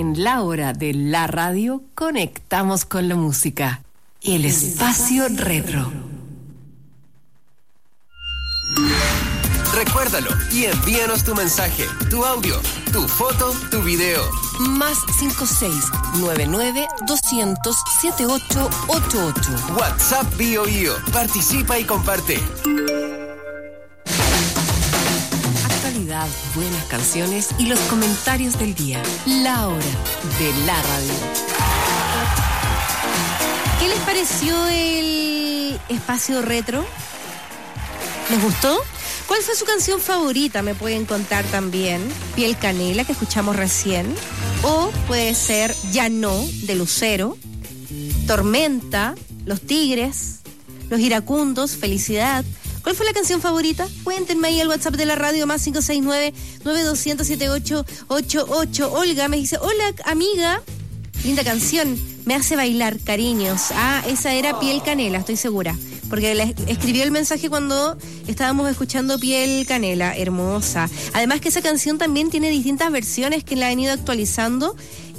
En la hora de la radio conectamos con la música. El espacio retro. Recuérdalo y envíanos tu mensaje, tu audio, tu foto, tu video. Más 56-99-200-7888. WhatsApp BioBio. Participa y comparte. Actualidad, buenas canciones y los comentarios del día. La hora de la radio. ¿Qué les pareció el espacio retro? ¿Les gustó? ¿Cuál fue su canción favorita? Me pueden contar también. Piel Canela, que escuchamos recién. O puede ser Ya No, de Lucero. Tormenta, Los Tigres, Los Iracundos, Felicidad. ¿Cuál fue la canción favorita? Cuéntenme ahí al WhatsApp de la radio, más 569-9200-7888. Olga me dice, hola amiga, linda canción, me hace bailar, cariños. Ah, esa era Piel Canela, estoy segura. Porque le escribió el mensaje cuando estábamos escuchando Piel Canela, hermosa. Además que esa canción también tiene distintas versiones que la han ido actualizando,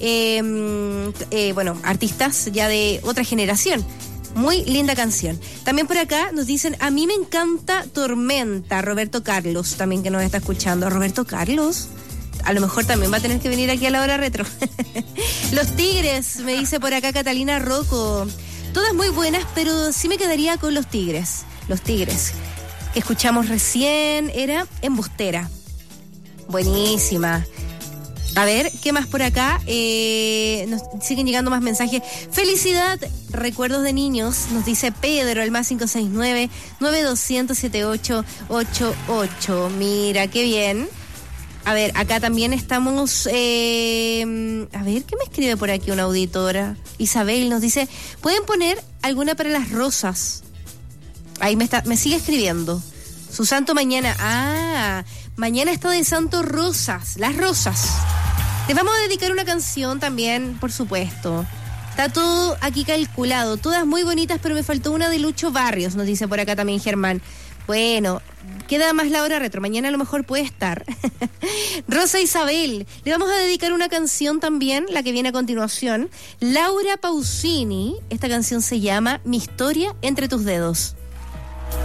artistas ya de otra generación. Muy linda canción. También por acá nos dicen, a mí me encanta Tormenta, Roberto Carlos, también que nos está escuchando. Roberto Carlos, a lo mejor también va a tener que venir aquí a la hora retro. Los Tigres, me dice por acá Catalina Rocco. Todas muy buenas, pero sí me quedaría con Los Tigres. Los Tigres, que escuchamos recién, era Embustera. Buenísima. A ver, ¿qué más por acá? Nos siguen llegando más mensajes. Felicidad, recuerdos de niños, nos dice Pedro, el más 569-9200-7888. Mira, qué bien. A ver, acá también estamos... a ver, ¿qué me escribe por aquí una auditora? Isabel nos dice, ¿pueden poner alguna para las rosas? Ahí me sigue escribiendo. Su santo mañana. Ah, mañana está de santo Rosas. Las rosas. Les vamos a dedicar una canción también, por supuesto. Está todo aquí calculado. Todas muy bonitas, pero me faltó una de Lucho Barrios, nos dice por acá también Germán. Bueno, queda más la hora retro. Mañana a lo mejor puede estar. Rosa Isabel. Le vamos a dedicar una canción también, la que viene a continuación. Laura Pausini. Esta canción se llama Mi historia entre tus dedos.